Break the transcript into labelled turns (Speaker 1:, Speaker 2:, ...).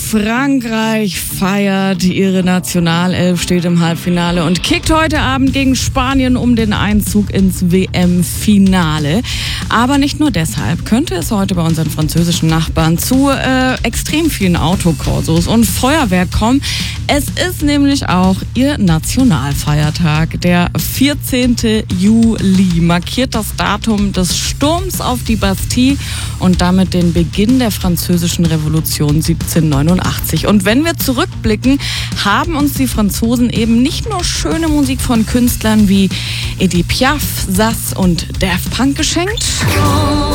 Speaker 1: Frankreich feiert, ihre Nationalelf steht im Halbfinale und kickt heute Abend gegen Spanien um den Einzug ins WM-Finale. Aber nicht nur deshalb könnte es heute bei unseren französischen Nachbarn zu extrem vielen Autokorsos und Feuerwerk kommen. Es ist nämlich auch ihr Nationalfeiertag. Der 14. Juli markiert das Datum des Sturms auf die Bastille und damit den Beginn der französischen Revolution 1789. Und wenn wir zurückblicken, haben uns die Franzosen eben nicht nur schöne Musik von Künstlern wie Edith Piaf, Sass und Daft Punk geschenkt.